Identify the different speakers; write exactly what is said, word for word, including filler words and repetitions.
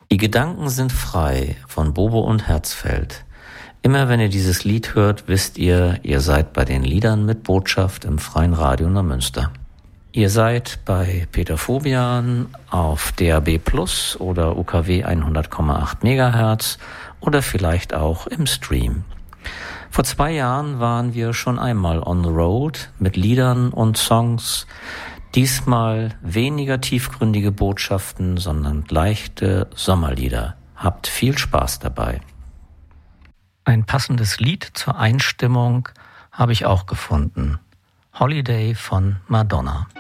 Speaker 1: Die Gedanken sind frei von Bobo und Herzfeld. Immer wenn ihr dieses Lied hört, wisst ihr, ihr seid bei den Liedern mit Botschaft im Freien Radio Neumünster. Ihr seid bei Peter Fobian auf D A B Plus oder U K W hundert Komma acht Megahertz oder vielleicht auch im Stream. Vor zwei Jahren waren wir schon einmal on the road mit Liedern und Songs. Diesmal weniger tiefgründige Botschaften, sondern leichte Sommerlieder. Habt viel Spaß dabei. Ein passendes Lied zur Einstimmung habe ich auch gefunden. Holiday von Madonna.